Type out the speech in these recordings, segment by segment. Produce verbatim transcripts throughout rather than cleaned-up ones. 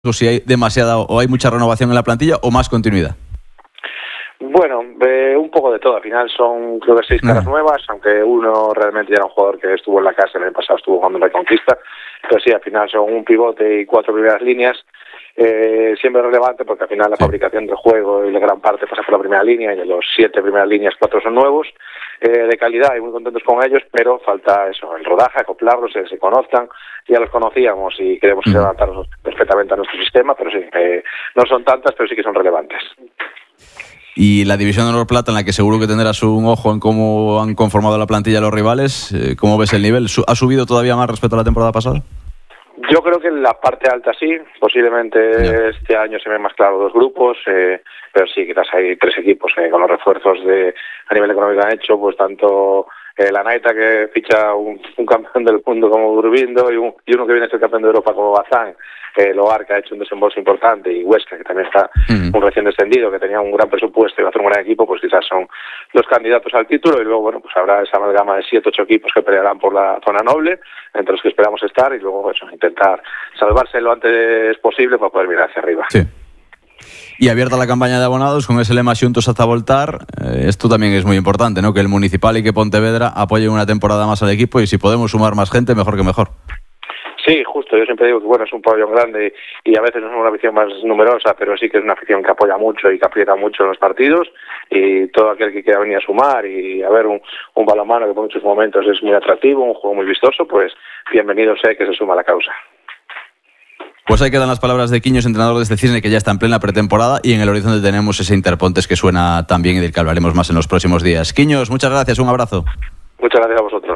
o si hay demasiada o hay mucha renovación en la plantilla o más continuidad. Bueno, eh, un poco de todo. Al final son, creo que seis caras uh-huh. nuevas, aunque uno realmente ya era un jugador que estuvo en la casa el año pasado, estuvo jugando en Reconquista, pero sí, al final son un pivote y cuatro primeras líneas. Eh, siempre relevante porque al final la sí. fabricación del juego y la gran parte pasa por la primera línea, y de los siete primeras líneas, cuatro son nuevos, eh, de calidad, y muy contentos con ellos, pero falta eso, el rodaje, acoplarlos, que se conozcan. Ya los conocíamos y queremos uh-huh. adaptarlos perfectamente a nuestro sistema, pero sí, eh, no son tantas, pero sí que son relevantes. Y la división de honor plata, en la que seguro que tendrás un ojo en cómo han conformado la plantilla los rivales, ¿cómo ves el nivel? ¿Ha subido todavía más respecto a la temporada pasada? Yo creo que en la parte alta sí, posiblemente yeah. este año se ven más claros dos grupos, eh, pero sí, quizás hay tres equipos eh, con los refuerzos de a nivel económico que han hecho, pues tanto eh, la Naita, que ficha un, un campeón del mundo como Burbindo, y, un, y uno que viene a ser campeón de Europa como Bazán, eh, Loar, que ha hecho un desembolso importante, y Huesca, que también está uh-huh. un recién descendido, que tenía un gran presupuesto y va a hacer un gran equipo, pues quizás son los candidatos al título. Y luego, bueno, pues habrá esa amalgama de siete, ocho equipos que pelearán por la zona noble, entre los que esperamos estar, y luego eso, intentar salvarse lo antes posible para poder mirar hacia arriba. Sí. Y abierta la campaña de abonados con ese lema Xuntos hasta voltar, eh, esto también es muy importante, ¿no? Que el Municipal y que Pontevedra apoyen una temporada más al equipo, y si podemos sumar más gente, mejor que mejor. Sí, justo, yo siempre digo que bueno, es un pabellón grande y a veces no es una afición más numerosa, pero sí que es una afición que apoya mucho y que aprieta mucho en los partidos, y todo aquel que quiera venir a sumar y a ver un, un balonmano que por muchos momentos es muy atractivo, un juego muy vistoso, pues bienvenido sea que se suma a la causa. Pues ahí quedan las palabras de Quiños, entrenador de este Cisne, que ya está en plena pretemporada, y en el horizonte tenemos ese Interpontes que suena tan bien y del que hablaremos más en los próximos días. Quiños, muchas gracias, un abrazo. Muchas gracias a vosotros.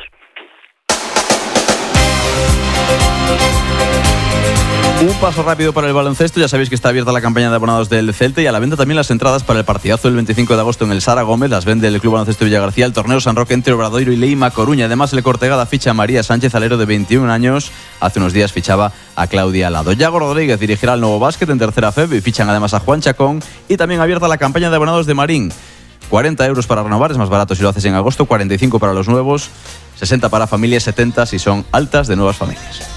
Un paso rápido para el baloncesto. Ya sabéis que está abierta la campaña de abonados del Celta, y a la venta también las entradas para el partidazo del veinticinco de agosto en el Sara Gómez. Las vende el Club Baloncesto Villagarcía, el torneo San Roque entre Obradoiro y Leima Coruña. Además, el Cortegada ficha a María Sánchez, alero de veintiún años. Hace unos días fichaba a Claudia Lado. Yago Rodríguez dirigirá el Nuevo Básquet en tercera F E B, y fichan además a Juan Chacón. Y también abierta la campaña de abonados de Marín. cuarenta euros para renovar, es más barato si lo haces en agosto. cuarenta y cinco para los nuevos, sesenta para familias, setenta si son altas de nuevas familias.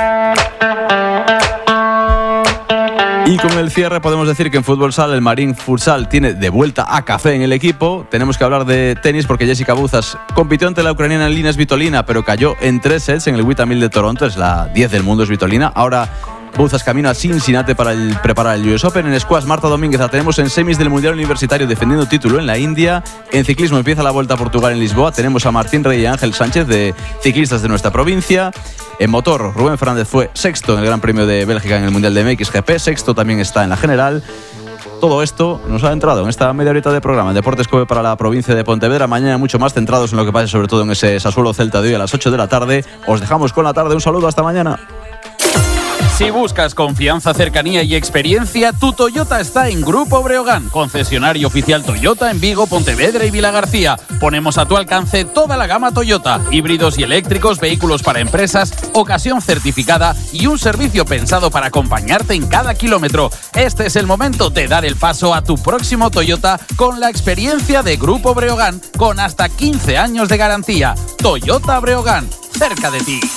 Y con el cierre podemos decir que en Fútbol Sala el Marín Futsal tiene de vuelta a café en el equipo. Tenemos que hablar de tenis porque Jessica Buzas compitió ante la ucraniana en Lina Svitolina, pero cayó en tres sets en el WTA mil de Toronto. Es la diez del mundo Svitolina. Ahora Buzas camino a Cincinnati para el, preparar el U S Open. En squash, Marta Domínguez la tenemos en semis del Mundial Universitario defendiendo título en la India. En ciclismo empieza la Vuelta a Portugal en Lisboa. Tenemos a Martín Rey y Ángel Sánchez, de ciclistas de nuestra provincia. En motor, Rubén Fernández fue sexto en el Gran Premio de Bélgica en el Mundial de M X G P. Sexto también está en la general. Todo esto nos ha entrado en esta media horita de programa en Deportes Cope para la provincia de Pontevedra. Mañana mucho más centrados en lo que pase, sobre todo en ese Sassuolo Celta de hoy a las ocho de la tarde. Os dejamos con la tarde. Un saludo, hasta mañana. Si buscas confianza, cercanía y experiencia, tu Toyota está en Grupo Breogán, concesionario oficial Toyota en Vigo, Pontevedra y Vilagarcía. Ponemos a tu alcance toda la gama Toyota, híbridos y eléctricos, vehículos para empresas, ocasión certificada y un servicio pensado para acompañarte en cada kilómetro. Este es el momento de dar el paso a tu próximo Toyota con la experiencia de Grupo Breogán, con hasta quince años de garantía. Toyota Breogán, cerca de ti.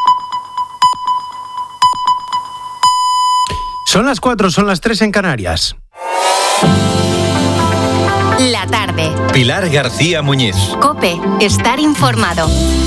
Son las cuatro, son las tres en Canarias. La tarde. Pilar García Muñiz. COPE, estar informado.